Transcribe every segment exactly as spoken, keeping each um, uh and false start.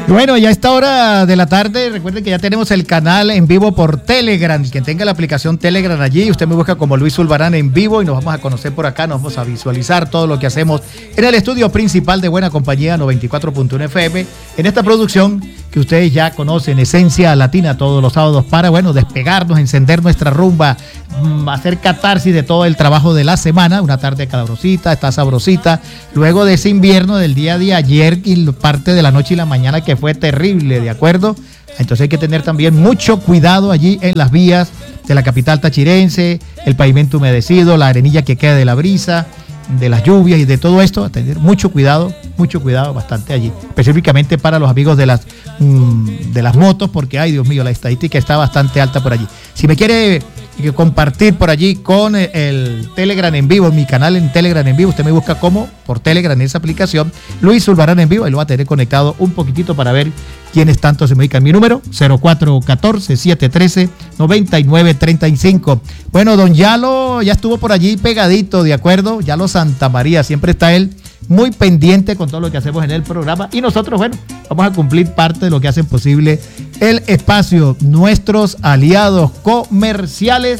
Bueno, ya a esta hora de la tarde, recuerden que ya tenemos el canal en vivo por Telegram. Quien tenga la aplicación Telegram allí, usted me busca como Luis Zulbarán en vivo y nos vamos a conocer por acá, nos vamos a visualizar todo lo que hacemos en el estudio principal de Buena Compañía noventa y cuatro punto uno F M, en esta producción que ustedes ya conocen, Esencia Latina, todos los sábados para, bueno, despegarnos, encender nuestra rumba, hacer catarsis de todo el trabajo de la semana, una tarde calabrosita, está sabrosita, luego de ese invierno del día de ayer y parte de la noche y la mañana que fue terrible, ¿de acuerdo? Entonces hay que tener también mucho cuidado allí en las vías de la capital tachirense, el pavimento humedecido, la arenilla que queda de la brisa, de las lluvias y de todo esto, a tener mucho cuidado, mucho cuidado bastante allí, específicamente para los amigos de las mmm, de las motos, porque ay Dios mío, la estadística está bastante alta por allí. Si me quiere compartir por allí con el Telegram en vivo, mi canal en Telegram en vivo, usted me busca como por Telegram en esa aplicación, Luis Zulbarán en vivo, y lo va a tener conectado un poquitito para ver quiénes tanto se me dedican. Mi número, cero cuatro uno cuatro, siete uno tres, nueve nueve tres cinco. Bueno, don Yalo ya estuvo por allí pegadito, ¿de acuerdo? Yalo Santa María, siempre está él muy pendiente con todo lo que hacemos en el programa y nosotros, bueno, vamos a cumplir parte de lo que hacen posible el espacio. Nuestros aliados comerciales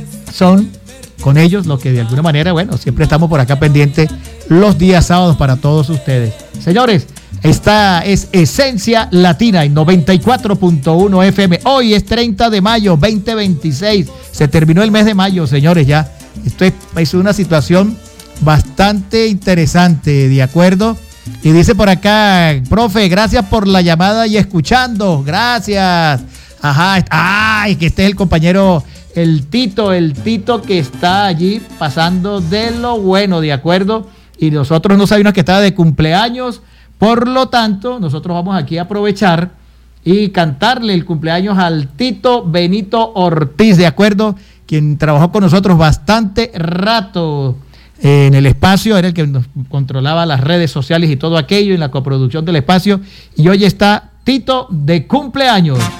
son con ellos los que de alguna manera, bueno, siempre estamos por acá pendientes los días sábados para todos ustedes. Señores, esta es Esencia Latina en noventa y cuatro punto uno F M. Hoy es treinta de mayo, veinte veintiséis. Se terminó el mes de mayo, señores, ya. Esto es, es una situación bastante interesante, ¿de acuerdo? Y dice por acá, profe, gracias por la llamada y escuchando, gracias. Ajá, ay, que este es el compañero, el Tito, el Tito que está allí pasando de lo bueno, ¿de acuerdo? Y nosotros no sabíamos que estaba de cumpleaños, por lo tanto, nosotros vamos aquí a aprovechar y cantarle el cumpleaños al Tito Benito Ortiz, ¿de acuerdo? Quien trabajó con nosotros bastante rato en el espacio, era el que nos controlaba las redes sociales y todo aquello en la coproducción del espacio, y hoy está Tito de cumpleaños.